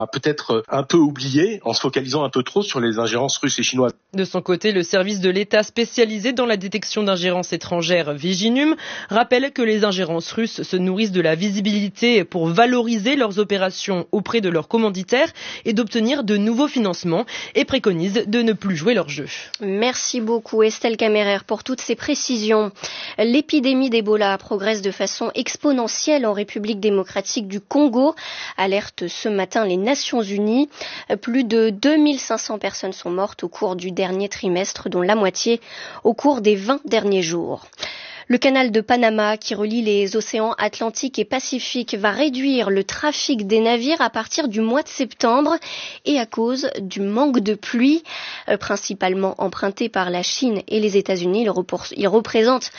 a peut-être un peu oublié en se focalisant un peu trop sur les ingérences russes et chinoises. De son côté, le service de l'État spécialisé dans la détection d'ingérences étrangères, Viginum, rappelle que les ingérences russes se nourrissent de la visibilité pour valoriser leurs opérations auprès de leurs commanditaires et d'obtenir de nouveaux financements et préconise de ne plus jouer leur jeu. Merci beaucoup Estelle Caméraire pour toutes ces précisions. L'épidémie d'Ebola progresse de façon exponentielle en République démocratique du Congo, alerte ce matin les Nations Unies. Plus de 2500 personnes sont mortes au cours du dernier trimestre, dont la moitié au cours des 20 derniers jours. Le canal de Panama, qui relie les océans Atlantique et Pacifique, va réduire le trafic des navires à partir du mois de septembre et à cause du manque de pluie, principalement emprunté par la Chine et les États-Unis. Il représente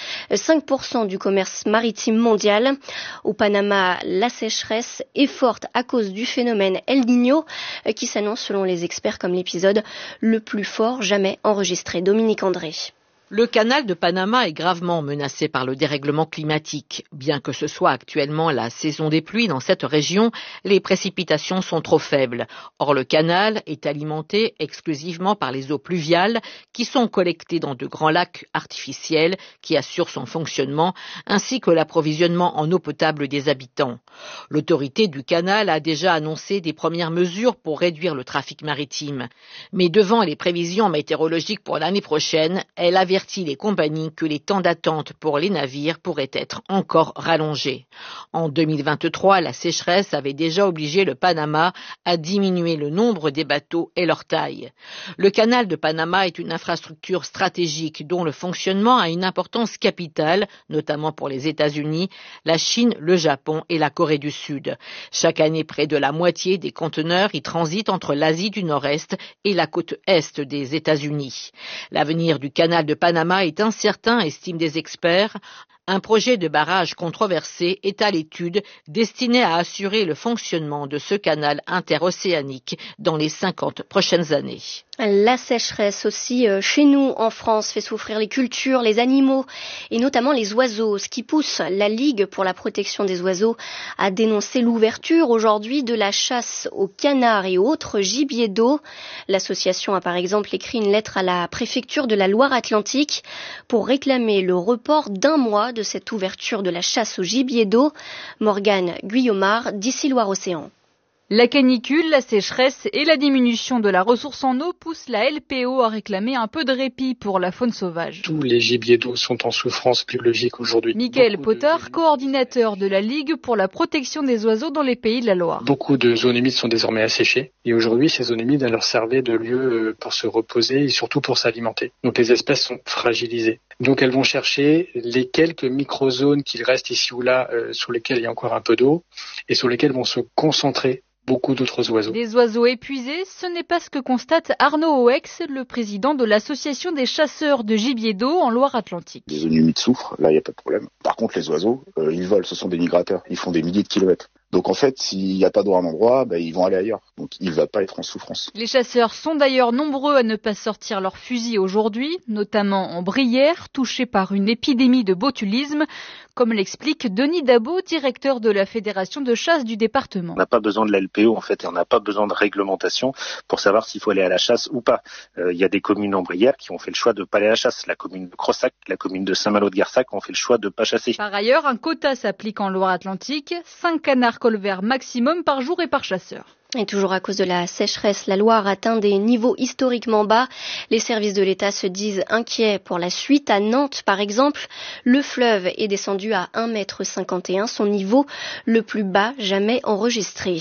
5% du commerce maritime mondial. Au Panama, la sécheresse est forte à cause du phénomène El Niño, qui s'annonce selon les experts comme l'épisode le plus fort jamais enregistré. Dominique André. Le canal de Panama est gravement menacé par le dérèglement climatique. Bien que ce soit actuellement la saison des pluies dans cette région, les précipitations sont trop faibles. Or, le canal est alimenté exclusivement par les eaux pluviales qui sont collectées dans de grands lacs artificiels qui assurent son fonctionnement, ainsi que l'approvisionnement en eau potable des habitants. L'autorité du canal a déjà annoncé des premières mesures pour réduire le trafic maritime. Mais devant les prévisions météorologiques pour l'année prochaine, elle avertit les compagnies que les temps d'attente pour les navires pourraient être encore rallongés. En 2023, la sécheresse avait déjà obligé le Panama à diminuer le nombre des bateaux et leur taille. Le canal de Panama est une infrastructure stratégique dont le fonctionnement a une importance capitale, notamment pour les États-Unis, la Chine, le Japon et la Corée du Sud. Chaque année, près de la moitié des conteneurs y transitent entre l'Asie du Nord-Est et la côte Est des États-Unis. L'avenir du canal de Panama est incertain, estiment des experts. Un projet de barrage controversé est à l'étude destiné à assurer le fonctionnement de ce canal interocéanique dans les 50 prochaines années. La sécheresse aussi chez nous en France fait souffrir les cultures, les animaux et notamment les oiseaux, ce qui pousse la Ligue pour la protection des oiseaux à dénoncer l'ouverture aujourd'hui de la chasse aux canards et autres gibiers d'eau. L'association a par exemple écrit une lettre à la préfecture de la Loire-Atlantique pour réclamer le report d'un mois de cette ouverture de la chasse au gibier d'eau. Morgane Guillaumard, d'ici Loire-Océan. La canicule, la sécheresse et la diminution de la ressource en eau poussent la LPO à réclamer un peu de répit pour la faune sauvage. Tous les gibiers d'eau sont en souffrance biologique aujourd'hui. Michael Potard, coordinateur de la Ligue pour la protection des oiseaux dans les Pays de la Loire. Beaucoup de zones humides sont désormais asséchées et aujourd'hui ces zones humides leur servaient de lieu pour se reposer et surtout pour s'alimenter. Donc les espèces sont fragilisées. Donc elles vont chercher les quelques microzones qu'il reste ici ou là sur lesquelles il y a encore un peu d'eau et sur lesquelles vont se concentrer beaucoup d'autres oiseaux. Des oiseaux épuisés, ce n'est pas ce que constate Arnaud Oex, le président de l'association des chasseurs de gibier d'eau en Loire-Atlantique. Les zones humides souffrent, là il n'y a pas de problème. Par contre les oiseaux, ils volent, ce sont des migrateurs, ils font des milliers de kilomètres. Donc en fait, s'il n'y a pas d'eau à un endroit, ils vont aller ailleurs. Donc il ne va pas être en souffrance. Les chasseurs sont d'ailleurs nombreux à ne pas sortir leurs fusils aujourd'hui, notamment en Brière, touchés par une épidémie de botulisme, comme l'explique Denis Dabo, directeur de la Fédération de chasse du département. On n'a pas besoin de la LPO en fait, et on n'a pas besoin de réglementation pour savoir s'il faut aller à la chasse ou pas. Il y a des communes en Brière qui ont fait le choix de ne pas aller à la chasse. La commune de Crossac, la commune de Saint-Malo-de-Garsac ont fait le choix de ne pas chasser. Par ailleurs, un quota s'applique en Loire-Atlantique, 5 canards colverts maximum par jour et par chasseur. Et toujours à cause de la sécheresse, la Loire atteint des niveaux historiquement bas. Les services de l'État se disent inquiets pour la suite. À Nantes, par exemple, le fleuve est descendu à 1,51 m, son niveau le plus bas jamais enregistré.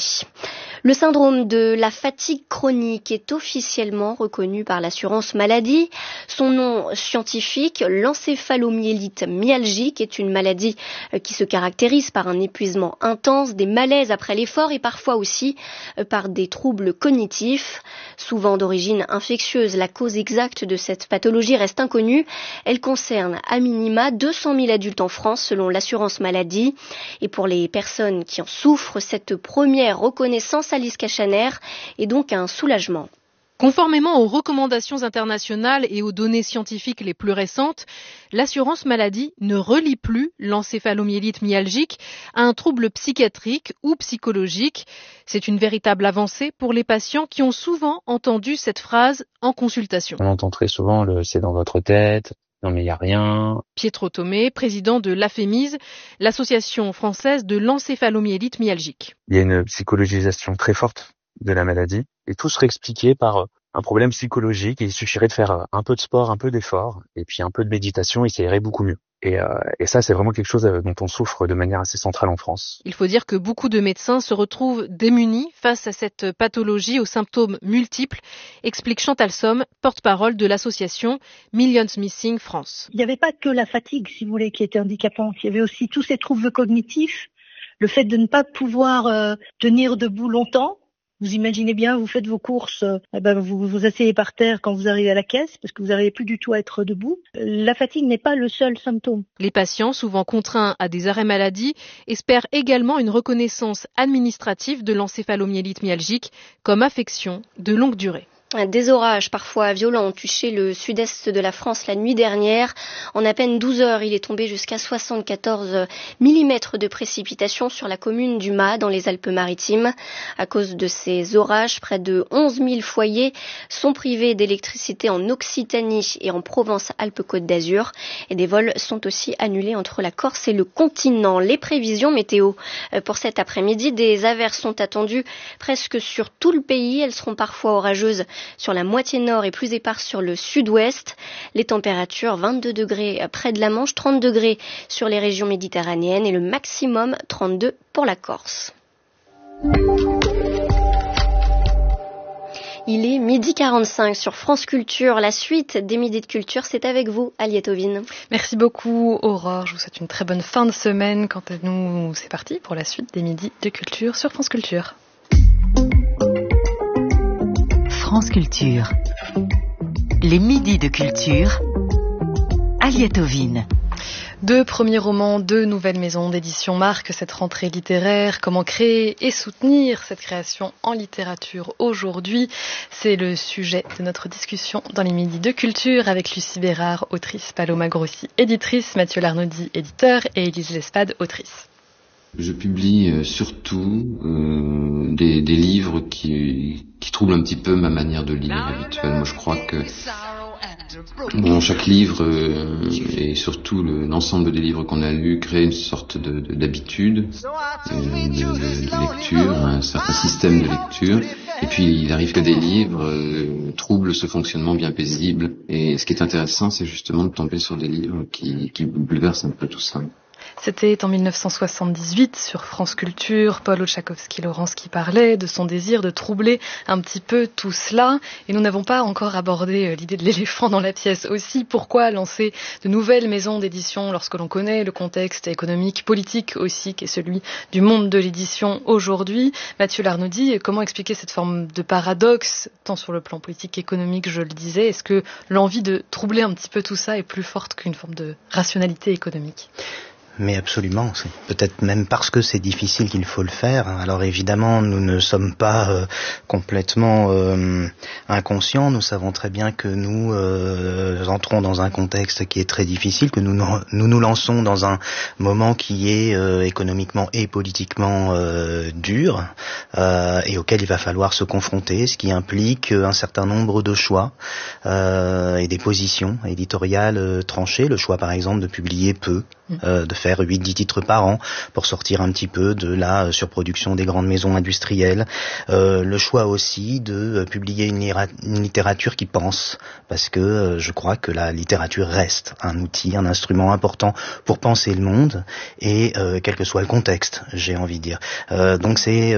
Le syndrome de la fatigue chronique est officiellement reconnu par l'assurance maladie. Son nom scientifique, l'encéphalomyélite myalgique, est une maladie qui se caractérise par un épuisement intense, des malaises après l'effort et parfois aussi par des troubles cognitifs, souvent d'origine infectieuse. La cause exacte de cette pathologie reste inconnue. Elle concerne à minima 200 000 adultes en France selon l'assurance maladie. Et pour les personnes qui en souffrent, cette première reconnaissance, Alice Cachaner, est donc un soulagement. Conformément aux recommandations internationales et aux données scientifiques les plus récentes, l'assurance maladie ne relie plus l'encéphalomyélite myalgique à un trouble psychiatrique ou psychologique. C'est une véritable avancée pour les patients qui ont souvent entendu cette phrase en consultation. On entend très souvent le « c'est dans votre tête », non mais il n'y a rien. Pietro Tomé, président de l'AFEMIS, l'association française de l'encéphalomyélite myalgique. Il y a une psychologisation très forte de la maladie et tout serait expliqué par un problème psychologique. Il suffirait de faire un peu de sport, un peu d'effort et puis un peu de méditation et ça irait beaucoup mieux. Et ça, c'est vraiment quelque chose dont on souffre de manière assez centrale en France. Il faut dire que beaucoup de médecins se retrouvent démunis face à cette pathologie aux symptômes multiples, explique Chantal Somme, porte-parole de l'association Millions Missing France. Il n'y avait pas que la fatigue, si vous voulez, qui était handicapante. Il y avait aussi tous ces troubles cognitifs, le fait de ne pas pouvoir tenir debout longtemps. Vous imaginez bien, vous faites vos courses, vous vous asseyez par terre quand vous arrivez à la caisse parce que vous n'arrivez plus du tout à être debout. La fatigue n'est pas le seul symptôme. Les patients, souvent contraints à des arrêts maladie, espèrent également une reconnaissance administrative de l'encéphalomyélite myalgique comme affection de longue durée. Des orages parfois violents ont touché le sud-est de la France la nuit dernière. En à peine 12 heures, il est tombé jusqu'à 74 mm de précipitations sur la commune du Mât dans les Alpes-Maritimes. À cause de ces orages, près de 11 000 foyers sont privés d'électricité en Occitanie et en Provence-Alpes-Côte d'Azur. Et des vols sont aussi annulés entre la Corse et le continent. Les prévisions météo pour cet après-midi, des averses sont attendues presque sur tout le pays. Elles seront parfois orageuses sur la moitié nord et plus éparses sur le sud-ouest. Les températures 22 degrés près de la Manche, 30 degrés sur les régions méditerranéennes et le maximum 32 pour la Corse. Il est 12h45 sur France Culture. La suite des Midis de Culture, c'est avec vous, Aliette Ovine. Merci beaucoup, Aurore. Je vous souhaite une très bonne fin de semaine. Quant à nous, c'est parti pour la suite des Midis de Culture sur France Culture. France Culture. Les Midis de Culture. Aliette Ovine. 2 premiers romans, 2 nouvelles maisons d'édition marquent cette rentrée littéraire. Comment créer et soutenir cette création en littérature aujourd'hui? C'est le sujet de notre discussion dans les Midis de Culture avec Lucie Bérard, autrice, Paloma Grossi, éditrice, Mathieu Larnaudy, éditeur et Élise Lespade, autrice. Je publie surtout des livres qui troublent un petit peu ma manière de lire habituelle. Moi, je crois que chaque livre et surtout l'ensemble des livres qu'on a lus crée une sorte d'habitude de lecture, un certain système de lecture. Et puis, il arrive que des livres troublent ce fonctionnement bien paisible. Et ce qui est intéressant, c'est justement de tomber sur des livres qui bouleversent un peu tout ça. C'était en 1978 sur France Culture, Paul Oczachowski-Laurence qui parlait de son désir de troubler un petit peu tout cela. Et nous n'avons pas encore abordé l'idée de l'éléphant dans la pièce aussi. Pourquoi lancer de nouvelles maisons d'édition lorsque l'on connaît le contexte économique, politique aussi, qui est celui du monde de l'édition aujourd'hui? Mathieu Larnaudy, comment expliquer cette forme de paradoxe, tant sur le plan politique qu'économique, je le disais? Est-ce que l'envie de troubler un petit peu tout ça est plus forte qu'une forme de rationalité économique? Mais absolument, c'est peut-être même parce que c'est difficile qu'il faut le faire. Alors évidemment, nous ne sommes pas complètement inconscients. Nous savons très bien que nous entrons dans un contexte qui est très difficile, que nous nous lançons dans un moment qui est économiquement et politiquement dur et auquel il va falloir se confronter, ce qui implique un certain nombre de choix et des positions éditoriales tranchées. Le choix, par exemple, de publier peu, de faire 8-10 titres par an pour sortir un petit peu de la surproduction des grandes maisons industrielles. Le choix aussi de publier une littérature qui pense, parce que je crois que la littérature reste un outil, un instrument important pour penser le monde, et quel que soit le contexte, j'ai envie de dire. Donc c'est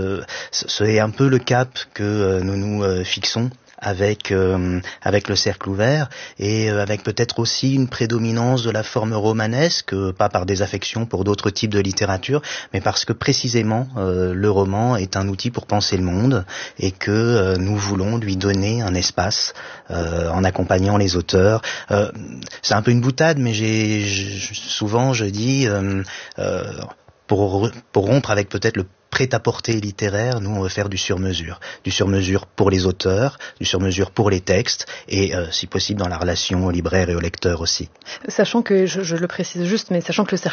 un peu le cap que nous nous fixons avec le cercle ouvert, et avec peut-être aussi une prédominance de la forme romanesque, pas par désaffection pour d'autres types de littérature, mais parce que précisément le roman est un outil pour penser le monde, et que nous voulons lui donner un espace en accompagnant les auteurs. C'est un peu une boutade, mais souvent je dis pour rompre avec peut-être le prêt-à-porter littéraire. Nous, on veut faire du sur-mesure pour les auteurs, du sur-mesure pour les textes, et si possible dans la relation au libraire et au lecteur aussi. Sachant que, je le précise juste, mais sachant que le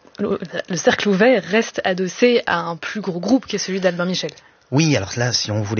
cercle ouvert reste adossé à un plus gros groupe qui est celui d'Albin Michel. Oui, alors là, si on voulait